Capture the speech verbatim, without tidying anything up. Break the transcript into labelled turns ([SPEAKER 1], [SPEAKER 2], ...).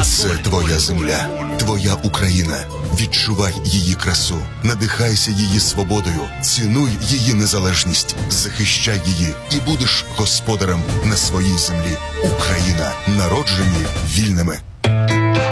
[SPEAKER 1] Це твоя земля, твоя Україна. Відчувай її красу, надихайся її свободою, цінуй її незалежність, захищай її і будеш господарем на своїй землі. Україна, народжені вільними.